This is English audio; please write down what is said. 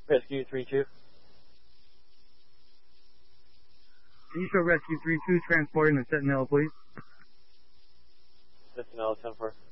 Rescue 3-2. Can you show Rescue 3-2 transporting the Sentinel, please? Sentinel 10-4.